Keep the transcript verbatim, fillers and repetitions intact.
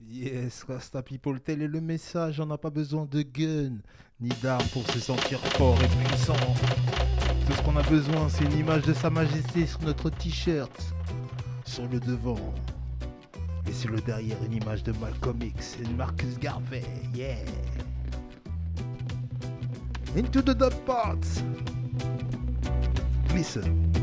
Yes, Rasta People, tel est le message. On n'a pas besoin de gun ni d'armes pour se sentir fort et puissant. Tout ce qu'on a besoin, c'est une image de Sa Majesté sur notre t-shirt, sur le devant. Et sur le derrière, une image de Malcolm X et Marcus Garvey. Yeah. Into the dub parts. Listen.